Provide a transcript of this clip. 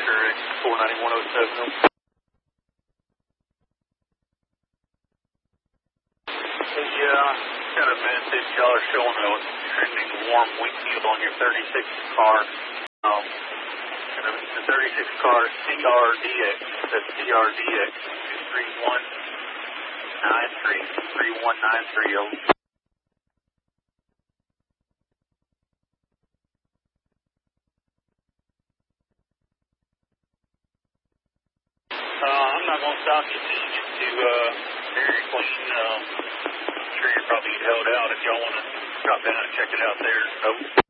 Archer X 49107. Got a message. Y'all are showing a trending warm windshield on your 36 car. The 36 car CRDX. That's CRDX 23193. I'm not going to stop you until you get to Dairy Queen. I'm sure you're probably held out if y'all want to drop down and check it out there.